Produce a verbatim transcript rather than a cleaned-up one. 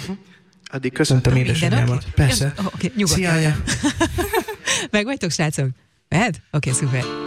Addig köszöntöm édesanyámat. Okay? Persze. Ja, oh, okay, nyugodtan. Szia, Anya. Meg vagytok, srácok? Mehet? Oké, okay, szuper.